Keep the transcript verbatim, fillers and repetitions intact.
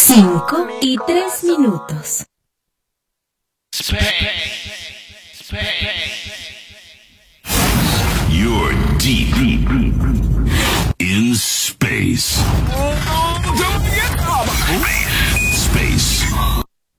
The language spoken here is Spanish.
Cinco y tres minutos. You're deep, deep, deep in space. Oh, don't get